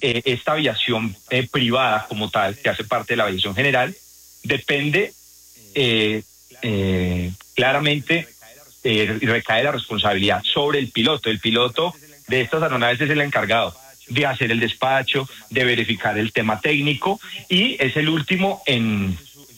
esta aviación privada como tal, que hace parte de la aviación general, depende claramente y recae la responsabilidad sobre el piloto. El piloto de estas aeronaves es el encargado de hacer el despacho, de verificar el tema técnico y es el último en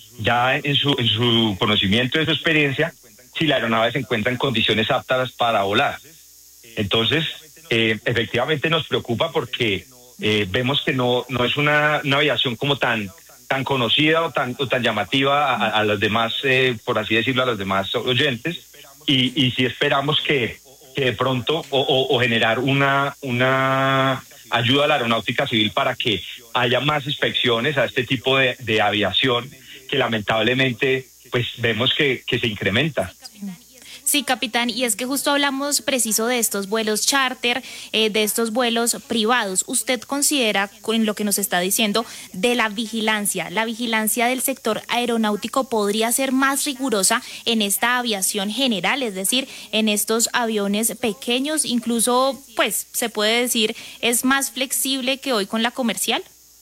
su conocimiento, de su experiencia, si la aeronave se encuentra en condiciones aptas para volar. Entonces, efectivamente nos preocupa porque vemos que no es una aviación como tan conocida o tan llamativa a los demás, por así decirlo, a los demás oyentes, y sí esperamos que de pronto o generar una ayuda a la aeronáutica civil para que haya más inspecciones a este tipo de aviación que lamentablemente pues vemos que se incrementa. Sí, capitán, y es que justo hablamos preciso de estos vuelos charter, de estos vuelos privados. ¿Usted considera, con lo que nos está diciendo, de la vigilancia del sector aeronáutico podría ser más rigurosa en esta aviación general, es decir, en estos aviones pequeños, incluso, pues, se puede decir, es más flexible que hoy con la comercial?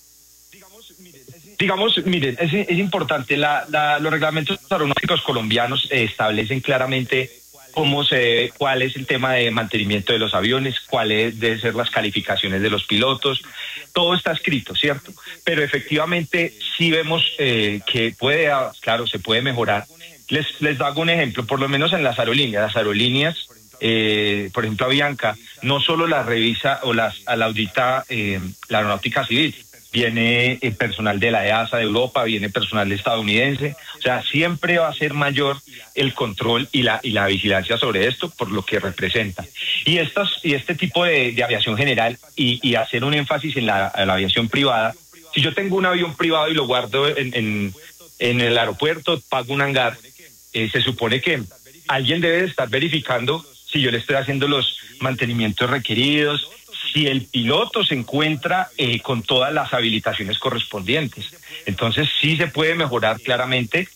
Digamos, miren, es importante, los reglamentos aeronáuticos colombianos establecen claramente cuál es el tema de mantenimiento de los aviones, cuáles deben ser las calificaciones de los pilotos, todo está escrito, ¿cierto? Pero efectivamente sí vemos que se puede mejorar. Les hago un ejemplo, por lo menos en las aerolíneas. Las aerolíneas, por ejemplo, Avianca, no solo las revisa o la audita la aeronáutica civil, viene personal de la EASA de Europa, viene personal estadounidense, o sea, siempre va a ser mayor el control y la vigilancia sobre esto por lo que representa. Y este tipo de aviación general y hacer un énfasis en la aviación privada, si yo tengo un avión privado y lo guardo en el aeropuerto, pago un hangar, se supone que alguien debe de estar verificando si yo le estoy haciendo los mantenimientos requeridos, si el piloto se encuentra con todas las habilitaciones correspondientes. Entonces sí se puede mejorar claramente,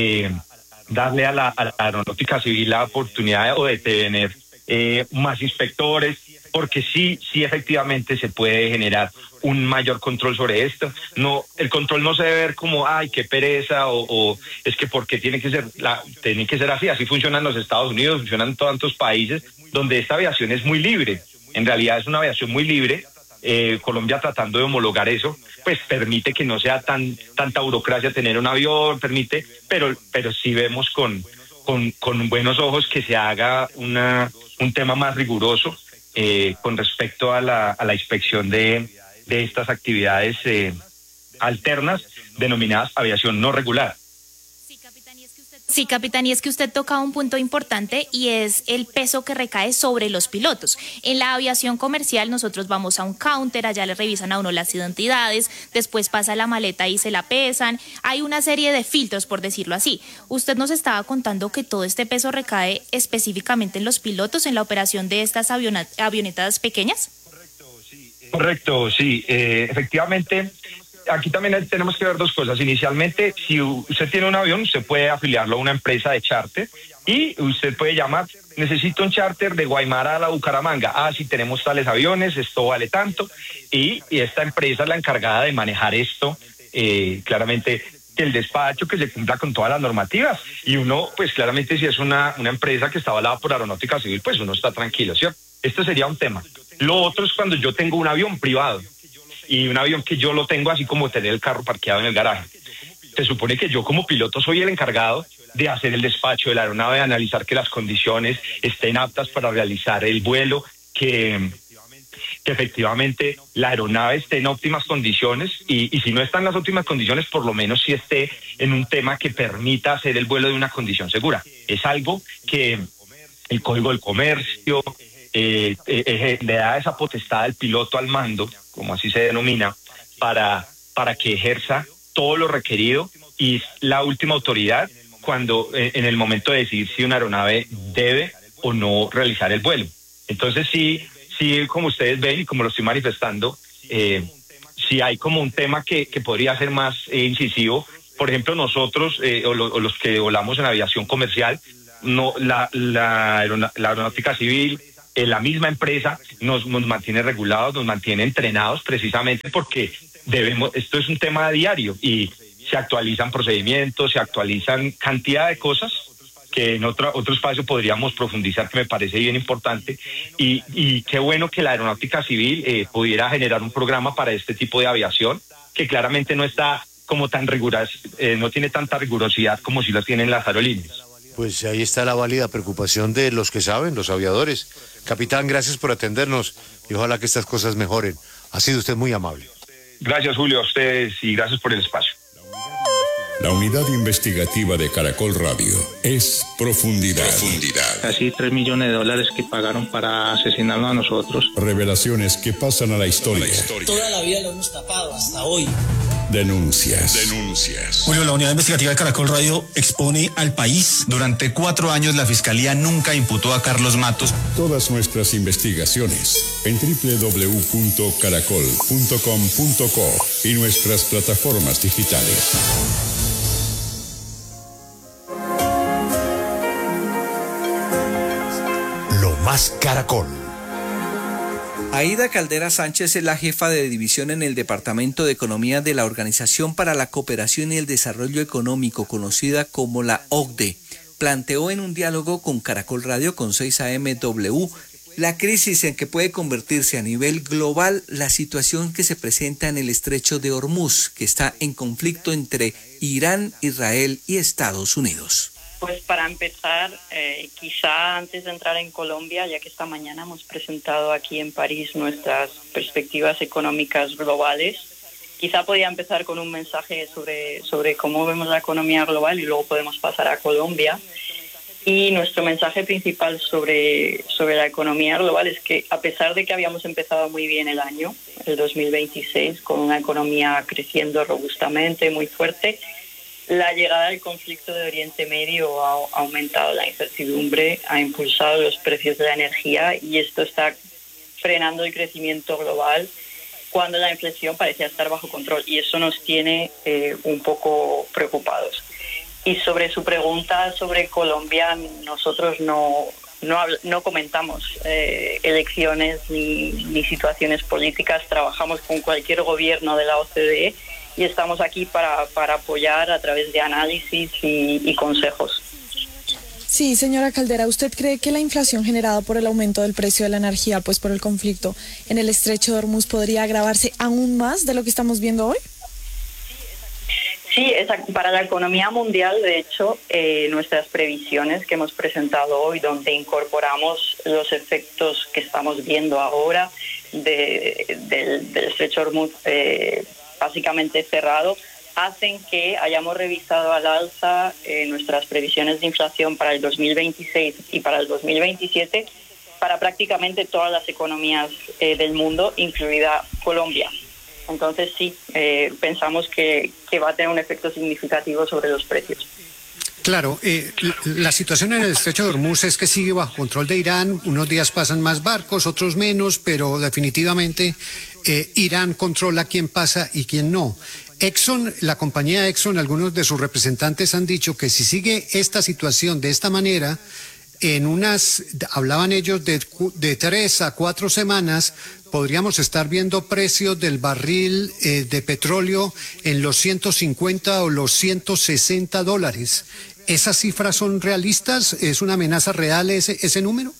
darle a la aeronáutica civil la oportunidad de tener más inspectores, porque sí efectivamente se puede generar un mayor control sobre esto. No, el control no se debe ver como ay, qué pereza o es que porque tiene que ser así funcionan los Estados Unidos, funcionan en tantos países donde esta aviación es muy libre. En realidad es una aviación muy libre. Colombia, tratando de homologar eso, pues permite que no sea tanta burocracia tener un avión, pero sí vemos con buenos ojos que se haga un tema más riguroso con respecto a la inspección de estas actividades alternas denominadas aviación no regular. Sí, capitán, y es que usted toca un punto importante y es el peso que recae sobre los pilotos. En la aviación comercial nosotros vamos a un counter, allá le revisan a uno las identidades, después pasa la maleta y se la pesan. Hay una serie de filtros, por decirlo así. Usted nos estaba contando que todo este peso recae específicamente en los pilotos, en la operación de estas avionetas pequeñas. Correcto, sí. Efectivamente, aquí también tenemos que ver dos cosas. Inicialmente, si usted tiene un avión, usted puede afiliarlo a una empresa de charter y usted puede llamar, necesito un charter de Guaymara a la Bucaramanga. Sí, tenemos tales aviones, esto vale tanto. Y esta empresa es la encargada de manejar esto, claramente, que el despacho, que se cumpla con todas las normativas. Y uno, pues claramente, si es una empresa que está avalada por Aeronáutica Civil, pues uno está tranquilo, ¿cierto? Esto sería un tema. Lo otro es cuando yo tengo un avión privado. Y un avión que yo lo tengo así como tener el carro parqueado en el garaje. Se supone que yo como piloto soy el encargado de hacer el despacho de la aeronave, de analizar que las condiciones estén aptas para realizar el vuelo, que efectivamente la aeronave esté en óptimas condiciones y si no está en las óptimas condiciones, por lo menos si esté en un tema que permita hacer el vuelo de una condición segura. Es algo que el Código del Comercio le da esa potestad al piloto al mando, como así se denomina, para que ejerza todo lo requerido y es la última autoridad cuando en el momento de decidir si una aeronave debe o no realizar el vuelo. Entonces sí, como ustedes ven y como lo estoy manifestando, sí hay como un tema que podría ser más incisivo. Por ejemplo, nosotros o los que volamos en aviación comercial, no la aeronáutica civil la misma empresa nos mantiene regulados, nos mantiene entrenados precisamente porque esto es un tema diario y se actualizan procedimientos, se actualizan cantidad de cosas que en otro espacio podríamos profundizar, que me parece bien importante, y qué bueno que la aeronáutica civil pudiera generar un programa para este tipo de aviación, que claramente no está como tan rigurosa, no tiene tanta rigurosidad como si lo tienen las aerolíneas. Pues ahí está la válida preocupación de los que saben, los aviadores. Capitán, gracias por atendernos y ojalá que estas cosas mejoren. Ha sido usted muy amable. Gracias, Julio, a ustedes y gracias por el espacio. La unidad investigativa de Caracol Radio es Profundidad. Casi $3 millones que pagaron para asesinarnos a nosotros. Revelaciones que pasan a la historia. Toda la vida lo hemos tapado hasta hoy. Denuncias. Julio, la unidad investigativa de Caracol Radio expone al país. Durante 4 años la Fiscalía nunca imputó a Carlos Matos. Todas nuestras investigaciones en www.caracol.com.co y nuestras plataformas digitales. Lo más Caracol. Aida Caldera Sánchez es la jefa de división en el Departamento de Economía de la Organización para la Cooperación y el Desarrollo Económico, conocida como la OCDE. Planteó en un diálogo con Caracol Radio con 6AMW la crisis en que puede convertirse a nivel global la situación que se presenta en el estrecho de Hormuz, que está en conflicto entre Irán, Israel y Estados Unidos. Pues para empezar, quizá antes de entrar en Colombia, ya que esta mañana hemos presentado aquí en París nuestras perspectivas económicas globales, quizá podía empezar con un mensaje sobre cómo vemos la economía global y luego podemos pasar a Colombia. Y nuestro mensaje principal sobre la economía global es que a pesar de que habíamos empezado muy bien el año, el 2026, con una economía creciendo robustamente, muy fuerte, la llegada del conflicto de Oriente Medio ha aumentado la incertidumbre, ha impulsado los precios de la energía y esto está frenando el crecimiento global cuando la inflación parecía estar bajo control y eso nos tiene un poco preocupados. Y sobre su pregunta sobre Colombia, nosotros no comentamos elecciones ni situaciones políticas, trabajamos con cualquier gobierno de la OCDE y estamos aquí para apoyar a través de análisis y consejos. Sí, señora Caldera, ¿usted cree que la inflación generada por el aumento del precio de la energía, pues por el conflicto en el estrecho de Hormuz, podría agravarse aún más de lo que estamos viendo hoy? Sí, para la economía mundial, de hecho, nuestras previsiones que hemos presentado hoy, donde incorporamos los efectos que estamos viendo ahora del estrecho de Hormuz básicamente cerrado, hacen que hayamos revisado al alza nuestras previsiones de inflación para el 2026 y para el 2027 para prácticamente todas las economías del mundo, incluida Colombia. Entonces sí, pensamos que va a tener un efecto significativo sobre los precios. Claro, la situación en el estrecho de Hormuz es que sigue bajo control de Irán, unos días pasan más barcos, otros menos, pero definitivamente Irán controla quién pasa y quién no. Exxon, la compañía Exxon, algunos de sus representantes han dicho que si sigue esta situación de esta manera, hablaban ellos de 3 a 4 semanas, podríamos estar viendo precios del barril de petróleo en los 150 o los $160. ¿Esas cifras son realistas? ¿Es una amenaza real ese número?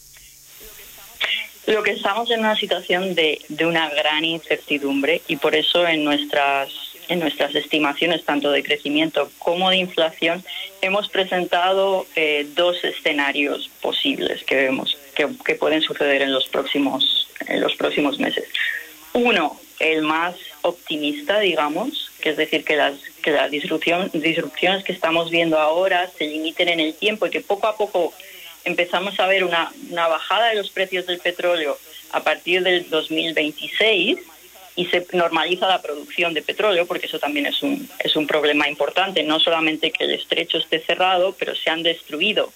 Lo que estamos en una situación de una gran incertidumbre y por eso en nuestras estimaciones tanto de crecimiento como de inflación hemos presentado 2 escenarios posibles que vemos que pueden suceder en los próximos meses. Uno, el más optimista, digamos, que es decir que las disrupciones que estamos viendo ahora se limiten en el tiempo y que poco a poco empezamos a ver una bajada de los precios del petróleo a partir del 2026 y se normaliza la producción de petróleo, porque eso también es un problema importante, no solamente que el estrecho esté cerrado, pero se han destruido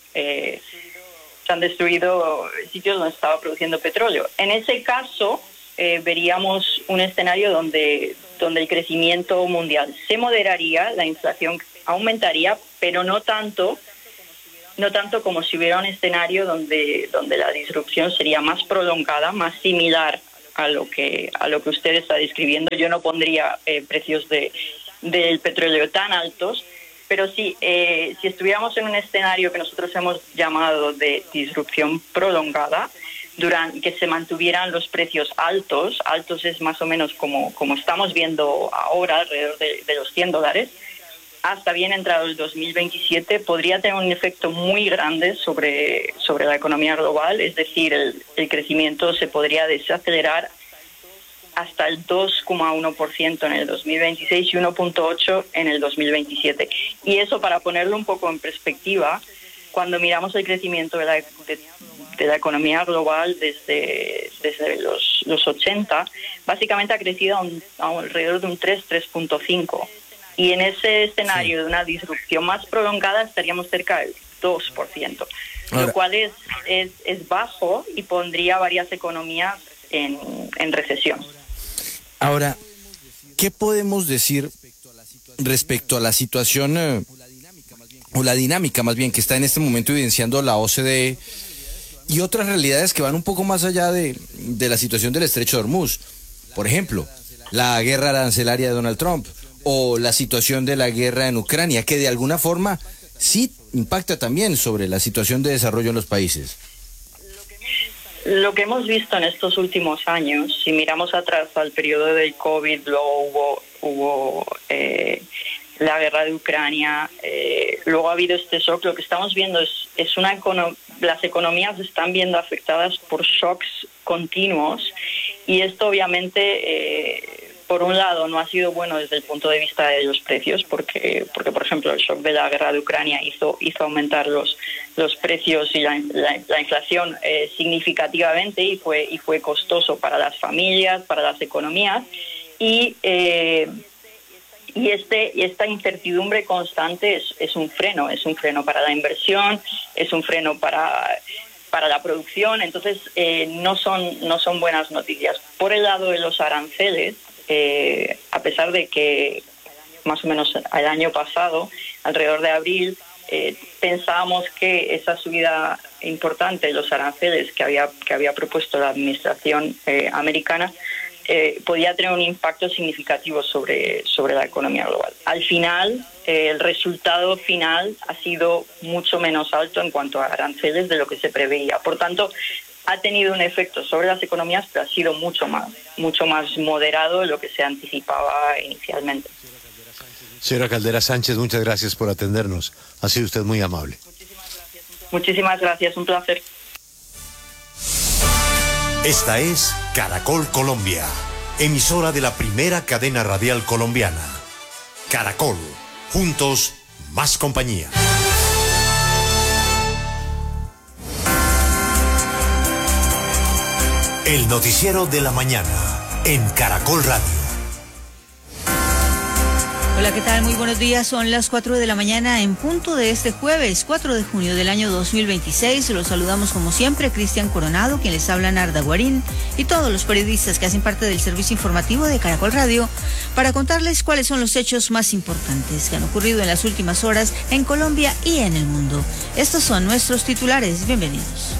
sitios donde estaba produciendo petróleo. En ese caso, veríamos un escenario donde el crecimiento mundial se moderaría, la inflación aumentaría, pero no tanto no tanto como si hubiera un escenario donde la disrupción sería más prolongada, más similar a lo que usted está describiendo. Yo no pondría precios del petróleo tan altos, pero sí, si estuviéramos en un escenario que nosotros hemos llamado de disrupción prolongada, que se mantuvieran los precios altos es más o menos como estamos viendo ahora, alrededor de los $100, hasta bien entrado el 2027, podría tener un efecto muy grande sobre la economía global, es decir, el crecimiento se podría desacelerar hasta el 2,1% en el 2026 y 1,8% en el 2027. Y eso, para ponerlo un poco en perspectiva, cuando miramos el crecimiento de la economía global desde los 80, básicamente ha crecido alrededor de un 3,5%. Y en ese escenario de una disrupción más prolongada estaríamos cerca del 2%, lo cual es bajo y pondría varias economías en recesión. Ahora, ¿qué podemos decir respecto a la situación o la dinámica más bien que está en este momento evidenciando la OCDE y otras realidades que van un poco más allá de la situación del Estrecho de Hormuz? Por ejemplo, la guerra arancelaria de Donald Trump o la situación de la guerra en Ucrania, que de alguna forma sí impacta también sobre la situación de desarrollo en los países. Lo que hemos visto en estos últimos años, si miramos atrás al periodo del COVID, luego hubo la guerra de Ucrania, luego ha habido este shock. Lo que estamos viendo es las economías están viendo afectadas por shocks continuos, y esto obviamente por un lado no ha sido bueno desde el punto de vista de los precios, porque por ejemplo el shock de la guerra de Ucrania hizo aumentar los precios y la inflación significativamente, y fue costoso para las familias, para las economías, y esta incertidumbre constante es un freno para la inversión, es un freno para la producción. Entonces no son buenas noticias. Por el lado de los aranceles, a pesar de que más o menos el año pasado, alrededor de abril, pensábamos que esa subida importante de los aranceles que había propuesto la administración americana podía tener un impacto significativo sobre la economía global. Al final, el resultado final ha sido mucho menos alto en cuanto a aranceles de lo que se preveía. Por tanto, ha tenido un efecto sobre las economías, pero ha sido mucho más moderado de lo que se anticipaba inicialmente. Señora Caldera Sánchez, muchas gracias por atendernos. Ha sido usted muy amable. Muchísimas gracias, un placer. Esta es Caracol Colombia, emisora de la primera cadena radial colombiana. Caracol, juntos, más compañía. El noticiero de la mañana en Caracol Radio. Hola, ¿qué tal? Muy buenos días. Son las 4 de la mañana en punto de este jueves, 4 de junio del año 2026. Los saludamos como siempre, Cristian Coronado, quien les habla, Narda Guarín, y todos los periodistas que hacen parte del servicio informativo de Caracol Radio, para contarles cuáles son los hechos más importantes que han ocurrido en las últimas horas en Colombia y en el mundo. Estos son nuestros titulares. Bienvenidos.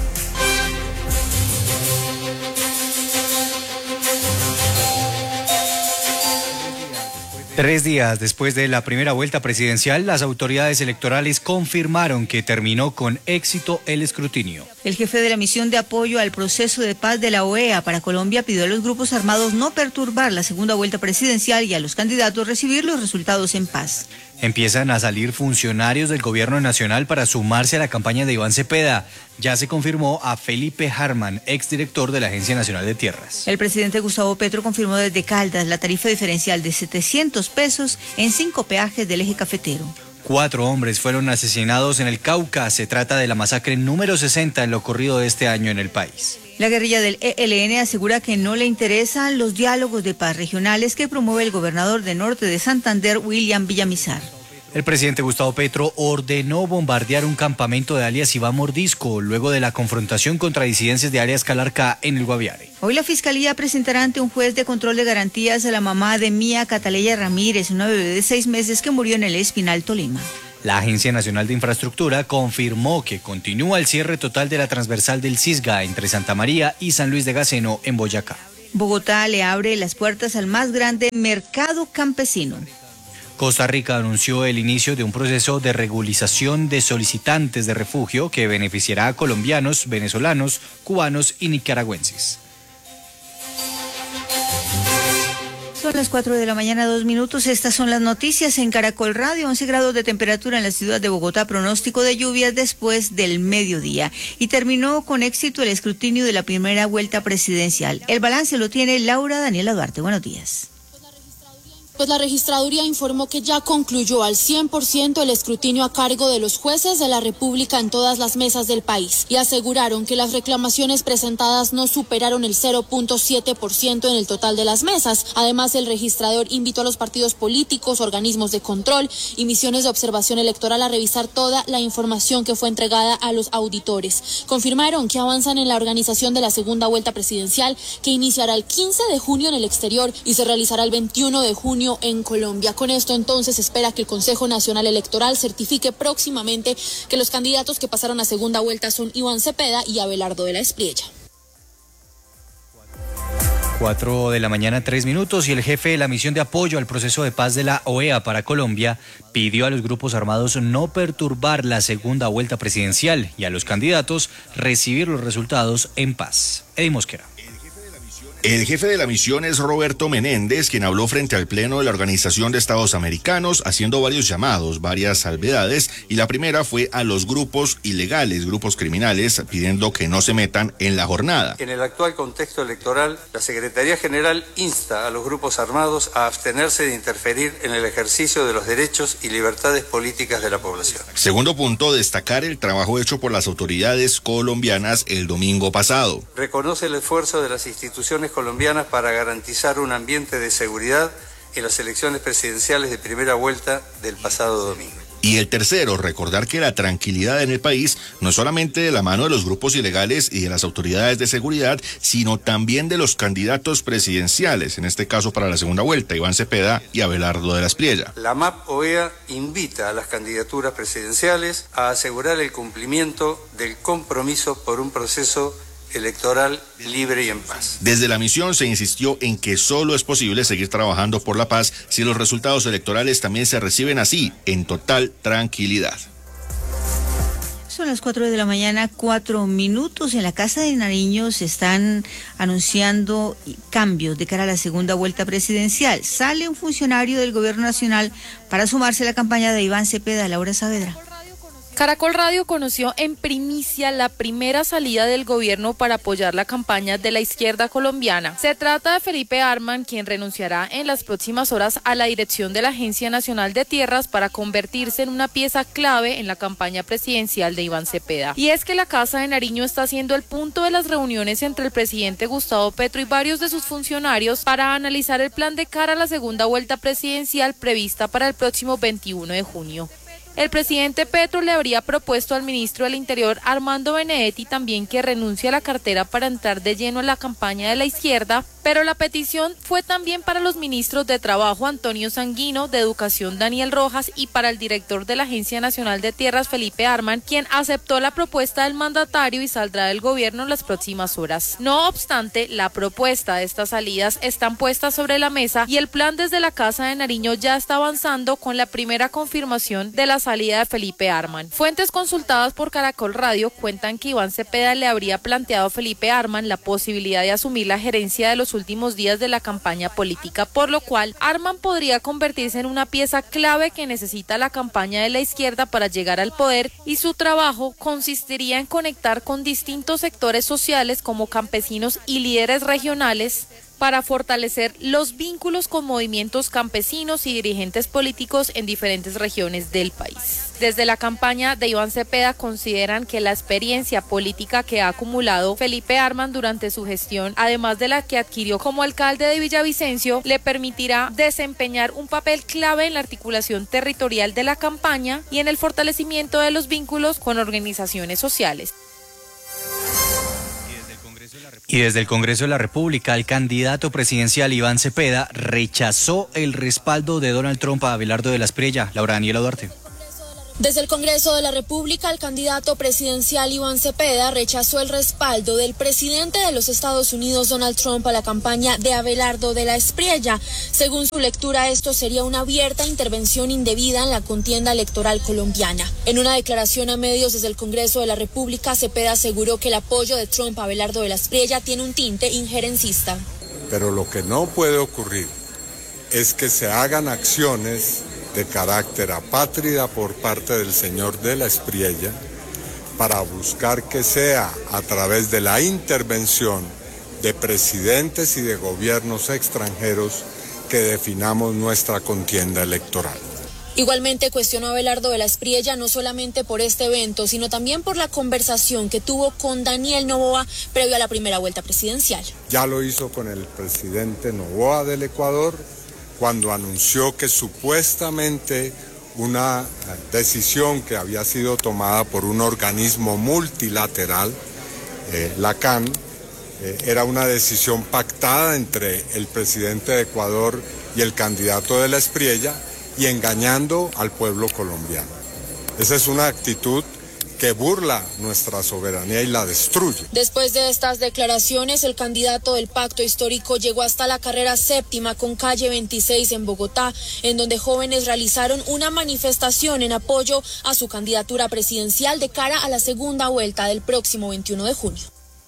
3 días después de la primera vuelta presidencial, las autoridades electorales confirmaron que terminó con éxito el escrutinio. El jefe de la misión de apoyo al proceso de paz de la OEA para Colombia pidió a los grupos armados no perturbar la segunda vuelta presidencial y a los candidatos recibir los resultados en paz. Empiezan a salir funcionarios del gobierno nacional para sumarse a la campaña de Iván Cepeda. Ya se confirmó a Felipe Harman, exdirector de la Agencia Nacional de Tierras. El presidente Gustavo Petro confirmó desde Caldas la tarifa diferencial de 700 pesos en 5 peajes del eje cafetero. 4 hombres fueron asesinados en el Cauca. Se trata de la masacre número 60 en lo ocurrido de este año en el país. La guerrilla del ELN asegura que no le interesan los diálogos de paz regionales que promueve el gobernador de Norte de Santander, William Villamizar. El presidente Gustavo Petro ordenó bombardear un campamento de alias Iván Mordisco luego de la confrontación contra disidencias de alias Calarcá en el Guaviare. Hoy la Fiscalía presentará ante un juez de control de garantías a la mamá de Mía Cataleya Ramírez, una bebé de 6 meses que murió en el Espinal, Tolima. La Agencia Nacional de Infraestructura confirmó que continúa el cierre total de la transversal del Cisga entre Santa María y San Luis de Gaceno en Boyacá. Bogotá le abre las puertas al más grande mercado campesino. Costa Rica anunció el inicio de un proceso de regularización de solicitantes de refugio que beneficiará a colombianos, venezolanos, cubanos y nicaragüenses. Son las 4 de la mañana, 2 minutos. Estas son las noticias en Caracol Radio. 11 grados de temperatura en la ciudad de Bogotá, pronóstico de lluvias después del mediodía. Y terminó con éxito el escrutinio de la primera vuelta presidencial. El balance lo tiene Laura Daniela Duarte. Buenos días. Pues la registraduría informó que ya concluyó al 100% el escrutinio a cargo de los jueces de la República en todas las mesas del país y aseguraron que las reclamaciones presentadas no superaron el 0.7% en el total de las mesas. Además, el registrador invitó a los partidos políticos, organismos de control y misiones de observación electoral a revisar toda la información que fue entregada a los auditores. Confirmaron que avanzan en la organización de la segunda vuelta presidencial, que iniciará el 15 de junio en el exterior y se realizará el 21 de junio en Colombia. Con esto entonces espera que el Consejo Nacional Electoral certifique próximamente que los candidatos que pasaron a segunda vuelta son Iván Cepeda y Abelardo de la Espriella. 4 de la mañana, 3 minutos, y el jefe de la misión de apoyo al proceso de paz de la OEA para Colombia pidió a los grupos armados no perturbar la segunda vuelta presidencial y a los candidatos recibir los resultados en paz. Eddie Mosquera. El jefe de la misión es Roberto Menéndez, quien habló frente al Pleno de la Organización de Estados Americanos, haciendo varios llamados, varias salvedades, y la primera fue a los grupos ilegales, grupos criminales, pidiendo que no se metan en la jornada. En el actual contexto electoral, la Secretaría General insta a los grupos armados a abstenerse de interferir en el ejercicio de los derechos y libertades políticas de la población. Segundo punto, destacar el trabajo hecho por las autoridades colombianas el domingo pasado. Reconoce el esfuerzo de las instituciones colombianas para garantizar un ambiente de seguridad en las elecciones presidenciales de primera vuelta del pasado domingo. Y el tercero, recordar que la tranquilidad en el país no es solamente de la mano de los grupos ilegales y de las autoridades de seguridad, sino también de los candidatos presidenciales, en este caso para la segunda vuelta, Iván Cepeda y Abelardo de la Espriella. La MAP-OEA invita a las candidaturas presidenciales a asegurar el cumplimiento del compromiso por un proceso electoral libre y en paz. Desde la misión se insistió en que solo es posible seguir trabajando por la paz si los resultados electorales también se reciben así, en total tranquilidad. Son las 4 de la mañana, 4 minutos. En la Casa de Nariño se están anunciando cambios de cara a la segunda vuelta presidencial. Sale un funcionario del Gobierno Nacional para sumarse a la campaña de Iván Cepeda. Laura Saavedra. Caracol Radio conoció en primicia la primera salida del gobierno para apoyar la campaña de la izquierda colombiana. Se trata de Felipe Arman, quien renunciará en las próximas horas a la dirección de la Agencia Nacional de Tierras para convertirse en una pieza clave en la campaña presidencial de Iván Cepeda. Y es que la Casa de Nariño está siendo el punto de las reuniones entre el presidente Gustavo Petro y varios de sus funcionarios para analizar el plan de cara a la segunda vuelta presidencial prevista para el próximo 21 de junio. El presidente Petro le habría propuesto al ministro del Interior, Armando Benedetti, también que renuncie a la cartera para entrar de lleno en la campaña de la izquierda, pero la petición fue también para los ministros de Trabajo, Antonio Sanguino, de Educación, Daniel Rojas, y para el director de la Agencia Nacional de Tierras, Felipe Arman, quien aceptó la propuesta del mandatario y saldrá del gobierno en las próximas horas. No obstante, la propuesta de estas salidas están puestas sobre la mesa y el plan desde la Casa de Nariño ya está avanzando con la primera confirmación de la salida de Felipe Arman. Fuentes consultadas por Caracol Radio cuentan que Iván Cepeda le habría planteado a Felipe Arman la posibilidad de asumir la gerencia de los últimos días de la campaña política, por lo cual Arman podría convertirse en una pieza clave que necesita la campaña de la izquierda para llegar al poder, y su trabajo consistiría en conectar con distintos sectores sociales como campesinos y líderes regionales para fortalecer los vínculos con movimientos campesinos y dirigentes políticos en diferentes regiones del país. Desde la campaña de Iván Cepeda consideran que la experiencia política que ha acumulado Felipe Arman durante su gestión, además de la que adquirió como alcalde de Villavicencio, le permitirá desempeñar un papel clave en la articulación territorial de la campaña y en el fortalecimiento de los vínculos con organizaciones sociales. Y desde el Congreso de la República, el candidato presidencial Iván Cepeda rechazó el respaldo de Donald Trump a Abelardo de la Espriella. Laura Daniela Duarte. Desde el Congreso de la República, el candidato presidencial Iván Cepeda rechazó el respaldo del presidente de los Estados Unidos, Donald Trump, a la campaña de Abelardo de la Espriella. Según su lectura, esto sería una abierta intervención indebida en la contienda electoral colombiana. En una declaración a medios desde el Congreso de la República, Cepeda aseguró que el apoyo de Trump a Abelardo de la Espriella tiene un tinte injerencista. Pero lo que no puede ocurrir es que se hagan acciones de carácter apátrida por parte del señor de la Espriella para buscar que sea a través de la intervención de presidentes y de gobiernos extranjeros que definamos nuestra contienda electoral. Igualmente cuestionó a Abelardo de la Espriella no solamente por este evento, sino también por la conversación que tuvo con Daniel Noboa previo a la primera vuelta presidencial. Ya lo hizo con el presidente Noboa del Ecuador, cuando anunció que supuestamente una decisión que había sido tomada por un organismo multilateral, la CAN, era una decisión pactada entre el presidente de Ecuador y el candidato de la Espriella y engañando al pueblo colombiano. Esa es una actitud que burla nuestra soberanía y la destruye. Después de estas declaraciones, el candidato del Pacto Histórico llegó hasta la carrera séptima con calle 26 en Bogotá, en donde jóvenes realizaron una manifestación en apoyo a su candidatura presidencial de cara a la segunda vuelta del próximo 21 de junio.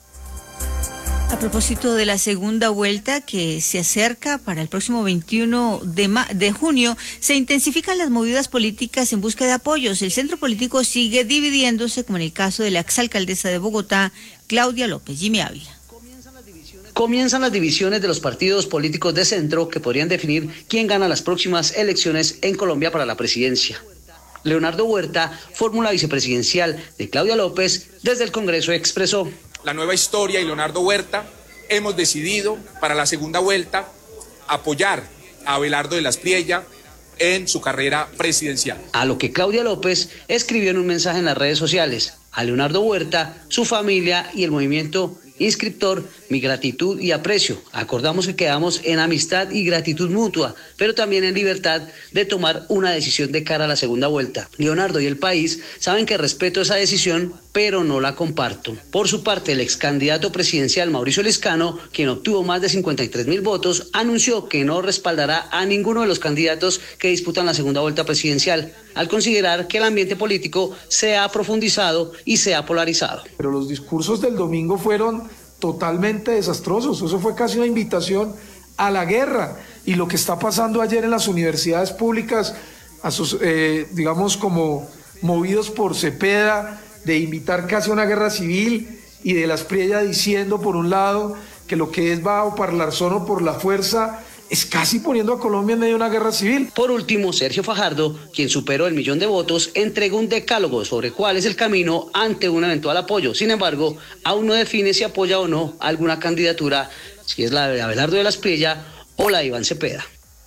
A propósito de la segunda vuelta que se acerca para el próximo 21 de junio, se intensifican las movidas políticas en busca de apoyos. El centro político sigue dividiéndose, como en el caso de la exalcaldesa de Bogotá, Claudia López. Jimmy Ávila. Comienzan las divisiones de los partidos políticos de centro que podrían definir quién gana las próximas elecciones en Colombia para la presidencia. Leonardo Huerta, fórmula vicepresidencial de Claudia López, desde el Congreso expresó: La Nueva Historia y Leonardo Huerta hemos decidido para la segunda vuelta apoyar a Abelardo de la Espriella en su carrera presidencial. A lo que Claudia López escribió en un mensaje en las redes sociales: a Leonardo Huerta, su familia y el movimiento inscriptor, mi gratitud y aprecio. Acordamos que quedamos en amistad y gratitud mutua, pero también en libertad de tomar una decisión de cara a la segunda vuelta. Leonardo y el país saben que respeto esa decisión, pero no la comparto. Por su parte, el ex candidato presidencial Mauricio Lescano, quien obtuvo más de 53.000 votos, anunció que no respaldará a ninguno de los candidatos que disputan la segunda vuelta presidencial, al considerar que el ambiente político se ha profundizado y se ha polarizado. Pero los discursos del domingo fueron totalmente desastrosos. Eso fue casi una invitación a la guerra. Y lo que está pasando ayer en las universidades públicas, digamos como movidos por Cepeda, de invitar casi a una guerra civil, y de la Espriella diciendo por un lado que lo que es va o parlar solo por la fuerza, es casi poniendo a Colombia en medio de una guerra civil. Por último, Sergio Fajardo, quien superó el 1.000.000 de votos, entregó un decálogo sobre cuál es el camino ante un eventual apoyo. Sin embargo, aún no define si apoya o no alguna candidatura, si es la de Abelardo de la Espriella o la de Iván Cepeda.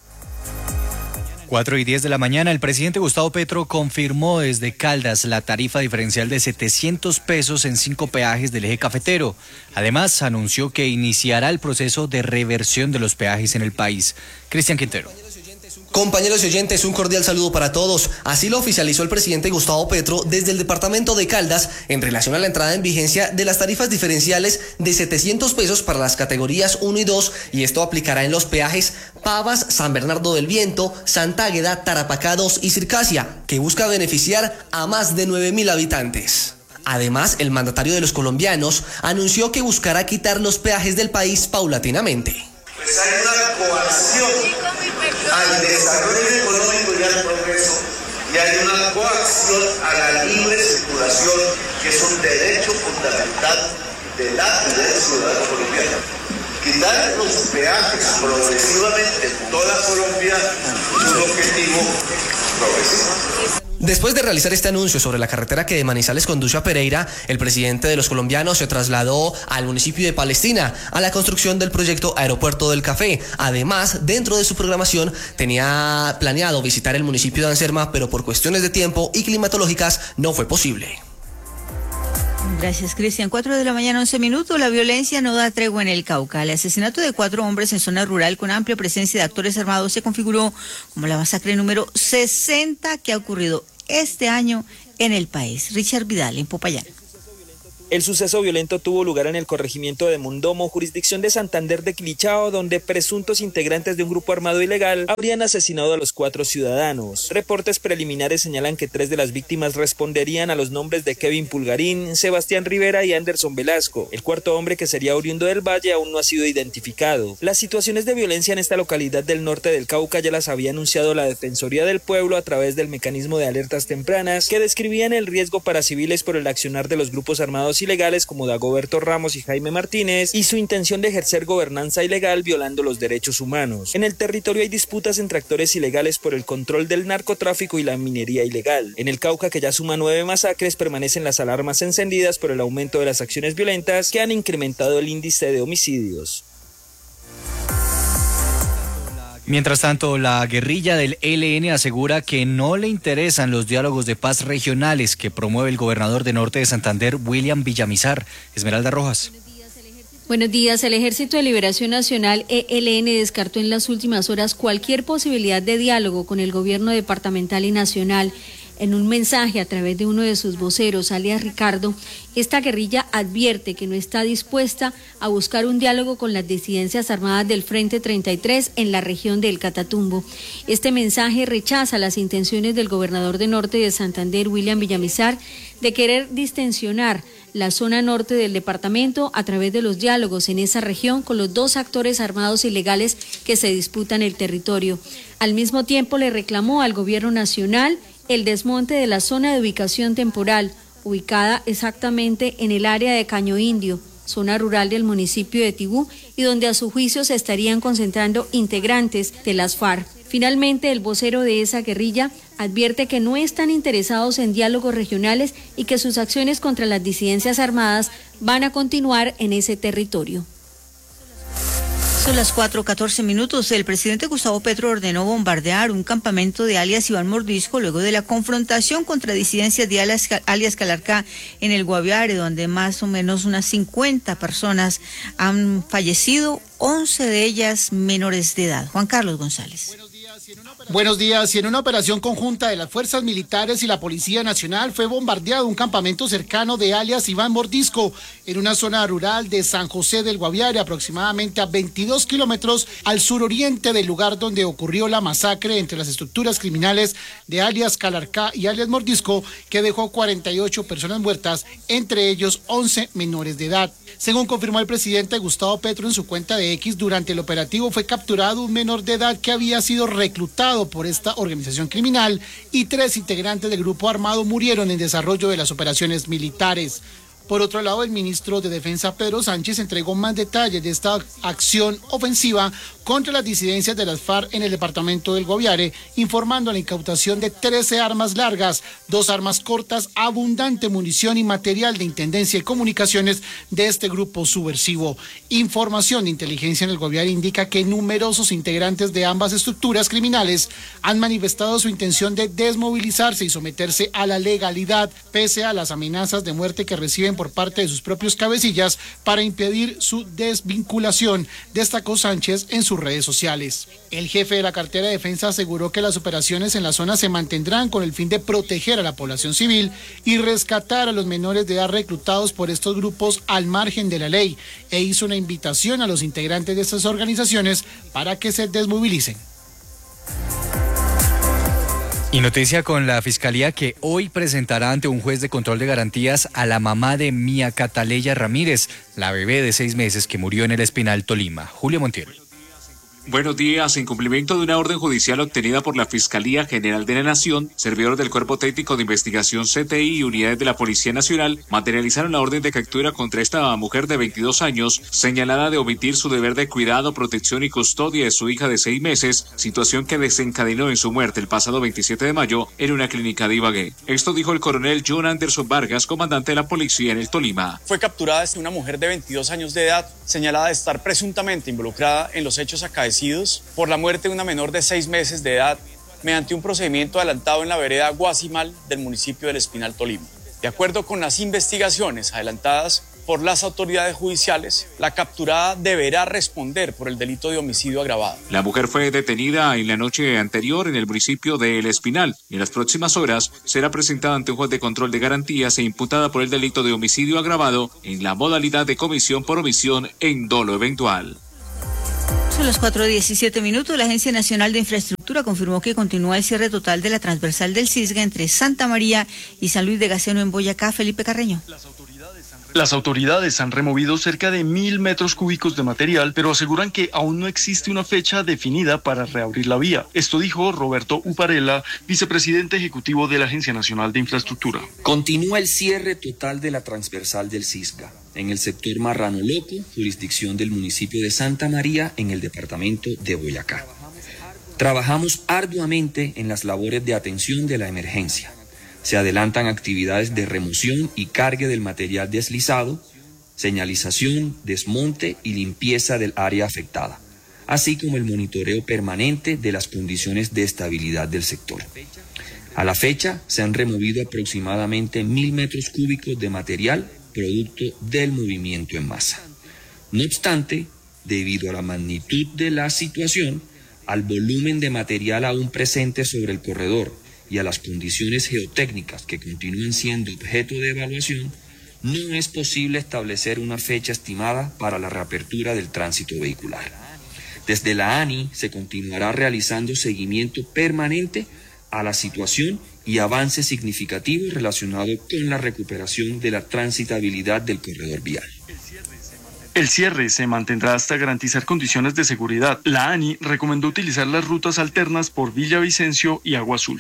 4:10 de la mañana, el presidente Gustavo Petro confirmó desde Caldas la tarifa diferencial de 700 pesos en 5 peajes del eje cafetero. Además, anunció que iniciará el proceso de reversión de los peajes en el país. Cristian Quintero. Compañeros y oyentes, un cordial saludo para todos. Así lo oficializó el presidente Gustavo Petro desde el departamento de Caldas en relación a la entrada en vigencia de las tarifas diferenciales de 700 pesos para las categorías 1 y 2, y esto aplicará en los peajes Pavas, San Bernardo del Viento, Santa Águeda, Tarapacá 2 y Circasia, que busca beneficiar a más de 9.000 habitantes. Además, el mandatario de los colombianos anunció que buscará quitar los peajes del país paulatinamente. Pues hay una coacción al desarrollo económico y al progreso, y hay una coacción a la libre circulación, que es un derecho fundamental de la y del ciudadano colombiano. Quitar los peajes progresivamente en toda Colombia es un objetivo progresivo. Después de realizar este anuncio sobre la carretera que de Manizales conduce a Pereira, el presidente de los colombianos se trasladó al municipio de Palestina a la construcción del proyecto Aeropuerto del Café. Además, dentro de su programación tenía planeado visitar el municipio de Anserma, pero por cuestiones de tiempo y climatológicas no fue posible. Gracias, Cristian. 4 de la mañana, 11 minutos. La violencia no da tregua en el Cauca. El asesinato de 4 hombres en zona rural con amplia presencia de actores armados se configuró como la masacre número 60 que ha ocurrido este año en el país. Richard Vidal en Popayán. El suceso violento tuvo lugar en el corregimiento de Mondomo, jurisdicción de Santander de Quilichao, donde presuntos integrantes de un grupo armado ilegal habrían asesinado a los 4 ciudadanos. Reportes preliminares señalan que 3 de las víctimas responderían a los nombres de Kevin Pulgarín, Sebastián Rivera y Anderson Velasco. El cuarto hombre, que sería oriundo del Valle, aún no ha sido identificado. Las situaciones de violencia en esta localidad del norte del Cauca ya las había anunciado la Defensoría del Pueblo a través del mecanismo de alertas tempranas, que describían el riesgo para civiles por el accionar de los grupos armados ilegales como Dagoberto Ramos y Jaime Martínez y su intención de ejercer gobernanza ilegal violando los derechos humanos. En el territorio hay disputas entre actores ilegales por el control del narcotráfico y la minería ilegal. En el Cauca, que ya suma 9 masacres, permanecen las alarmas encendidas por el aumento de las acciones violentas que han incrementado el índice de homicidios. Mientras tanto, la guerrilla del ELN asegura que no le interesan los diálogos de paz regionales que promueve el gobernador de Norte de Santander, William Villamizar. Esmeralda Rojas. Buenos días. El Ejército de Liberación Nacional, ELN, descartó en las últimas horas cualquier posibilidad de diálogo con el gobierno departamental y nacional. En un mensaje a través de uno de sus voceros, alias Ricardo, esta guerrilla advierte que no está dispuesta a buscar un diálogo con las disidencias armadas del Frente 33 en la región del Catatumbo. Este mensaje rechaza las intenciones del gobernador de Norte de Santander, William Villamizar, de querer distensionar la zona norte del departamento a través de los diálogos en esa región con los 2 actores armados ilegales que se disputan el territorio. Al mismo tiempo le reclamó al gobierno nacional el desmonte de la zona de ubicación temporal, ubicada exactamente en el área de Caño Indio, zona rural del municipio de Tibú, y donde a su juicio se estarían concentrando integrantes de las FARC. Finalmente, el vocero de esa guerrilla advierte que no están interesados en diálogos regionales y que sus acciones contra las disidencias armadas van a continuar en ese territorio. Son las 4:14. El presidente Gustavo Petro ordenó bombardear un campamento de alias Iván Mordisco luego de la confrontación contra disidencias de alias Calarcá en el Guaviare, donde más o menos unas 50 personas han fallecido, 11 de ellas menores de edad. Juan Carlos González. Buenos días. Y en una operación conjunta de las fuerzas militares y la Policía Nacional fue bombardeado un campamento cercano de alias Iván Mordisco en una zona rural de San José del Guaviare, aproximadamente a 22 kilómetros al suroriente del lugar donde ocurrió la masacre entre las estructuras criminales de alias Calarcá y alias Mordisco, que dejó 48 personas muertas, entre ellos 11 menores de edad. Según confirmó el presidente Gustavo Petro en su cuenta de X, durante el operativo fue capturado un menor de edad que había sido reclutado por esta organización criminal y 3 integrantes del grupo armado murieron en desarrollo de las operaciones militares. Por otro lado, el ministro de Defensa, Pedro Sánchez, entregó más detalles de esta acción ofensiva contra las disidencias de las FARC en el departamento del Guaviare, informando la incautación de 13 armas largas, 2 armas cortas, abundante munición y material de intendencia y comunicaciones de este grupo subversivo. Información de inteligencia en el Guaviare indica que numerosos integrantes de ambas estructuras criminales han manifestado su intención de desmovilizarse y someterse a la legalidad, pese a las amenazas de muerte que reciben por parte de sus propios cabecillas para impedir su desvinculación, destacó Sánchez en sus redes sociales. El jefe de la cartera de defensa aseguró que las operaciones en la zona se mantendrán con el fin de proteger a la población civil y rescatar a los menores de edad reclutados por estos grupos al margen de la ley, e hizo una invitación a los integrantes de estas organizaciones para que se desmovilicen. Y noticia con la Fiscalía, que hoy presentará ante un juez de control de garantías a la mamá de Mía Cataleya Ramírez, la bebé de 6 meses que murió en El Espinal, Tolima. Julio Montiel. Buenos días. En cumplimiento de una orden judicial obtenida por la Fiscalía General de la Nación, servidores del Cuerpo Técnico de Investigación CTI y unidades de la Policía Nacional materializaron la orden de captura contra esta mujer de 22 años, señalada de omitir su deber de cuidado, protección y custodia de su hija de 6 meses, situación que desencadenó en su muerte el pasado 27 de mayo en una clínica de Ibagué. Esto dijo el coronel John Anderson Vargas, comandante de la policía en el Tolima. Fue capturada una mujer de 22 años de edad, señalada de estar presuntamente involucrada en los hechos acaecidos por la muerte de una menor de 6 meses de edad mediante un procedimiento adelantado en la vereda Guasimal del municipio del Espinal, Tolima. De acuerdo con las investigaciones adelantadas, por las autoridades judiciales, la capturada deberá responder por el delito de homicidio agravado. La mujer fue detenida en la noche anterior en el municipio de El Espinal y en las próximas horas será presentada ante un juez de control de garantías e imputada por el delito de homicidio agravado en la modalidad de comisión por omisión en dolo eventual. Son las 4:17. La Agencia Nacional de Infraestructura confirmó que continúa el cierre total de la transversal del Cisga entre Santa María y San Luis de Gaceno en Boyacá. Felipe Carreño. Las autoridades han removido cerca de 1.000 metros cúbicos de material, pero aseguran que aún no existe una fecha definida para reabrir la vía. Esto dijo Roberto Uparella, vicepresidente ejecutivo de la Agencia Nacional de Infraestructura. Continúa el cierre total de la transversal del Cisga, en el sector Marrano Loco, jurisdicción del municipio de Santa María, en el departamento de Boyacá. Trabajamos arduamente en las labores de atención de la emergencia. Se adelantan actividades de remoción y cargue del material deslizado, señalización, desmonte y limpieza del área afectada, así como el monitoreo permanente de las condiciones de estabilidad del sector. A la fecha, se han removido aproximadamente 1.000 metros cúbicos de material producto del movimiento en masa. No obstante, debido a la magnitud de la situación, al volumen de material aún presente sobre el corredor y a las condiciones geotécnicas que continúan siendo objeto de evaluación, no es posible establecer una fecha estimada para la reapertura del tránsito vehicular. Desde la ANI se continuará realizando seguimiento permanente a la situación y avances significativos relacionados con la recuperación de la transitabilidad del corredor vial. El cierre se mantendrá hasta garantizar condiciones de seguridad. La ANI recomendó utilizar las rutas alternas por Villavicencio y Agua Azul.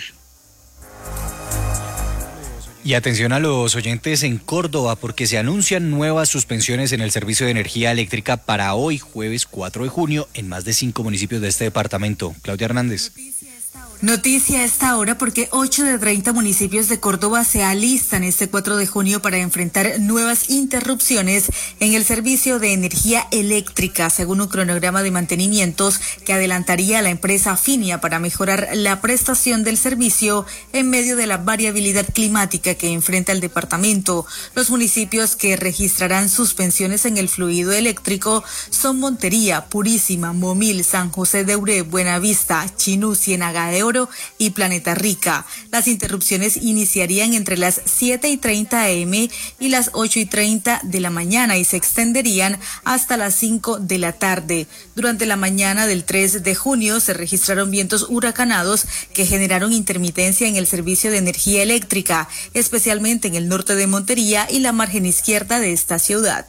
Y atención a los oyentes en Córdoba, porque se anuncian nuevas suspensiones en el servicio de energía eléctrica para hoy, jueves 4 de junio, en más de 5 municipios de este departamento. Claudia Hernández. Noticia a esta hora porque 8 de 30 municipios de Córdoba se alistan este 4 de junio para enfrentar nuevas interrupciones en el servicio de energía eléctrica, según un cronograma de mantenimientos que adelantaría a la empresa Finia para mejorar la prestación del servicio en medio de la variabilidad climática que enfrenta el departamento. Los municipios que registrarán suspensiones en el fluido eléctrico son Montería, Purísima, Momil, San José de Uré, Buenavista, Chinú, Ciénaga de Oro y Planeta Rica. Las interrupciones iniciarían entre las 7:30 a.m. y las 8:30 de la mañana y se extenderían hasta las 5 de la tarde. Durante la mañana del 3 de junio se registraron vientos huracanados que generaron intermitencia en el servicio de energía eléctrica, especialmente en el norte de Montería y la margen izquierda de esta ciudad.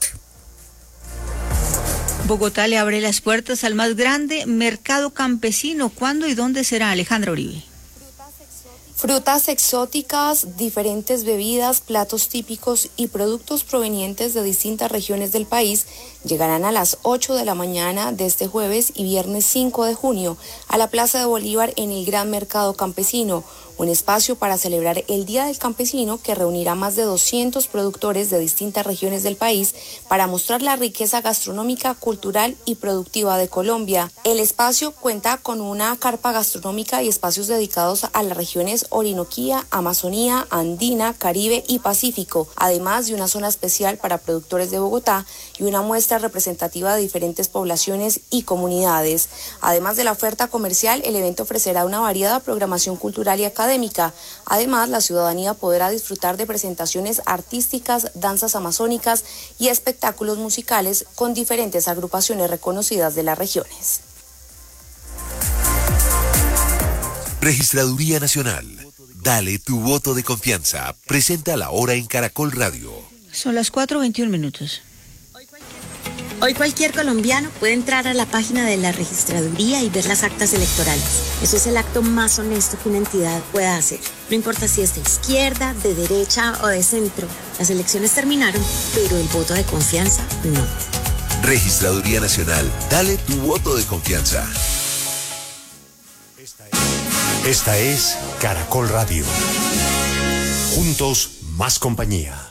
Bogotá le abre las puertas al más grande mercado campesino. ¿Cuándo y dónde será? Alejandra Uribe. Frutas exóticas, diferentes bebidas, platos típicos y productos provenientes de distintas regiones del país llegarán a las 8 de la mañana de este jueves y viernes 5 de junio a la Plaza de Bolívar en el Gran Mercado Campesino, un espacio para celebrar el Día del Campesino que reunirá más de 200 productores de distintas regiones del país para mostrar la riqueza gastronómica, cultural y productiva de Colombia. El espacio cuenta con una carpa gastronómica y espacios dedicados a las regiones Orinoquía, Amazonía, Andina, Caribe y Pacífico, además de una zona especial para productores de Bogotá y una muestra representativa de diferentes poblaciones y comunidades. Además de la oferta comercial, el evento ofrecerá una variada programación cultural y académica. Además, la ciudadanía podrá disfrutar de presentaciones artísticas, danzas amazónicas y espectáculos musicales con diferentes agrupaciones reconocidas de las regiones. Registraduría Nacional. Dale tu voto de confianza. Presenta la hora en Caracol Radio. Son las 4:21. Hoy cualquier colombiano puede entrar a la página de la registraduría y ver las actas electorales. Eso es el acto más honesto que una entidad pueda hacer. No importa si es de izquierda, de derecha o de centro. Las elecciones terminaron, pero el voto de confianza no. Registraduría Nacional. Dale tu voto de confianza. Esta es Caracol Radio. Juntos, más compañía.